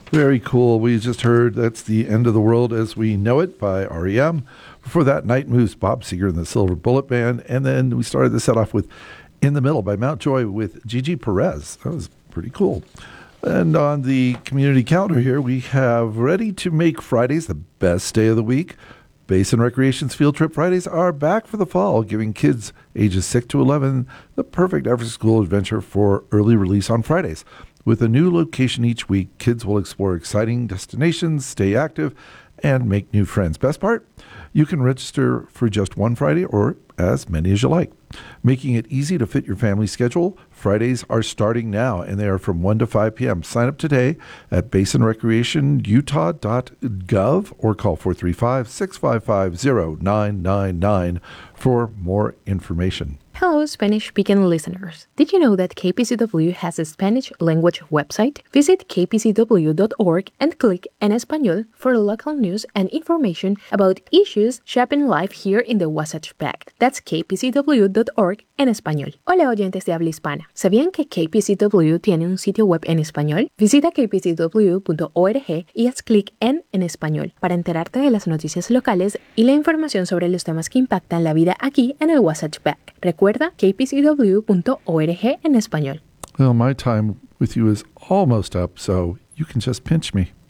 Very cool. We just heard That's the End of the World as We Know It by REM. Before that, Night Moves, Bob Seger and the Silver Bullet Band. And then we started the set off with In the Middle by Mount Joy with Gigi Perez. That was pretty cool. And on the community calendar here, we have Ready to Make Fridays the best day of the week. Basin Recreation's Field Trip Fridays are back for the fall, giving kids ages 6 to 11 the perfect after-school adventure for early release on Fridays. With a new location each week, kids will explore exciting destinations, stay active, and make new friends. Best part? You can register for just one Friday or as many as you like. Making it easy to fit your family schedule, Fridays are starting now, and they are from 1 to 5 p.m. Sign up today at basinrecreationutah.gov or call 435-655-0999 for more information. Hello, Spanish-speaking listeners. Did you know that KPCW has a Spanish language website? Visit kpcw.org and click En Español for local news and information about issues shaping life here in the Wasatch Back. That's kpcw.org en español. Hola, oyentes de habla hispana. ¿Sabían que KPCW tiene un sitio web en español? Visita kpcw.org y haz clic en español para enterarte de las noticias locales y la información sobre los temas que impactan la vida aquí en el Wasatch Back. Recuerda kpcw.org en español. Well, my time with you is almost up, so you can just pinch me.